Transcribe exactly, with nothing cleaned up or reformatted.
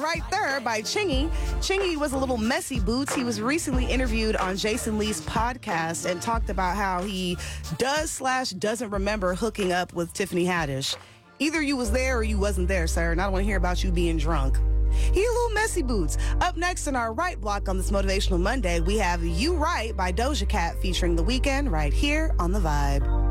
Right There by Chingy. Chingy was a little messy boots. He was recently interviewed on Jason Lee's podcast and talked about how he does slash doesn't remember hooking up with Tiffany Haddish. Either you was there or you wasn't there, sir, and I don't want to hear about you being drunk. He a little messy boots. Up next in our right block on this Motivational Monday, we have You Right by Doja Cat featuring The Weeknd right here on The Vibe.